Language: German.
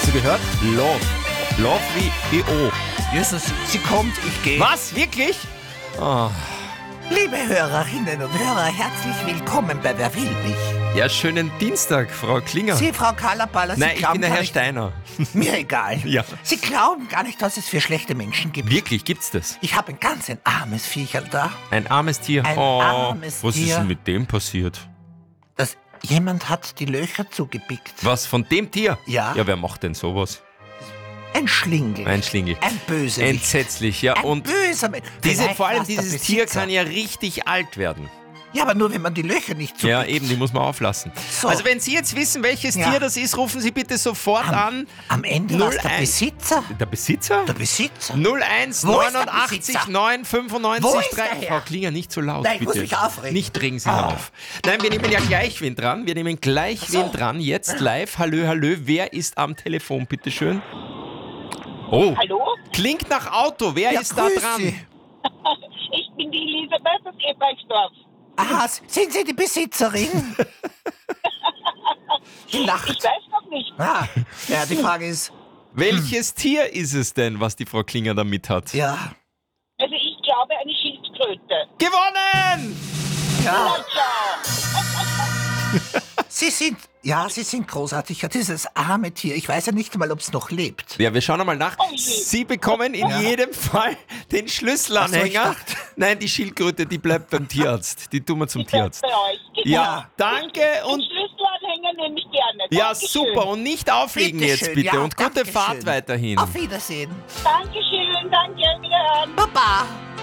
Hast du gehört? Love. Love wie EO. Jesus, sie kommt, ich gehe. Was? Wirklich? Oh. Liebe Hörerinnen und Hörer, herzlich willkommen bei Wer will mich? Ja, schönen Dienstag, Frau Klinger. Sie, Frau Kallerballer, Sie Nein, ich glauben bin der gar Herr nicht, Steiner. mir egal. Ja. Sie glauben gar nicht, was es für schlechte Menschen gibt. Wirklich, gibt's das? Ich habe ein ganz armes Viecherl da. Ein armes Tier. Ein armes was ist Tier. denn mit dem passiert? Jemand hat die Löcher zugepickt. Was, von dem Tier? Ja. Ja, wer macht denn sowas? Ein Schlingel. Ein Schlingel. Ein Bösewicht. Entsetzlich, ja. Ein Und böser Mensch. vor allem war's der dieses Tier Besitzer. kann ja richtig alt werden. Ja, aber nur, wenn man die Löcher nicht zupickt. Ja, eben, die muss man auflassen. So. Also wenn Sie jetzt wissen, welches Ja. Tier das ist, rufen Sie bitte sofort an. Am Ende war es der 01. Besitzer. Der Besitzer? Der Besitzer. 01 Wo ist der 89 Besitzer? 9 95 Wo ist 3. der Herr? Frau Klinger, nicht so laut, Nein, ich bitte. muss mich aufregen. Nicht regen Sie auf. Nein, wir nehmen ja gleich wen dran. Wir nehmen gleich wen dran. Jetzt live. Hallö, hallö. Wer ist am Telefon, bitteschön? Oh, Hallo, klingt nach Auto. Wer Ja, ist da grüß dran? Sie. ich bin die Elisabeth aus Ebergsdorf. Aha, sind Sie die Besitzerin? Die Ich lacht. weiß noch nicht. Ah, ja, die Frage ist, Welches Tier ist es denn, was die Frau Klinger da mit hat? ja, Also ich glaube eine Schildkröte. Gewonnen! ja, Ciao. Sie sind großartig. Ja, dieses arme Tier, ich weiß ja nicht mal, ob es noch lebt. Ja, wir schauen einmal nach. Oh je. Sie bekommen in jedem Fall den Schlüsselanhänger. Ach so, ich dachte- Nein, die Schildkröte, die bleibt beim Tierarzt. Die tun wir zum Ich bleib Tierarzt. bei euch. Genau. Ja, danke Den und Schlüsselanhänger nehme ich gerne. ja, Dankeschön. super. Und nicht auflegen Bitte jetzt schön, bitte. ja, Und gute danke Fahrt schön. weiterhin. Auf Wiedersehen. Dankeschön, danke, wiederhören. Baba.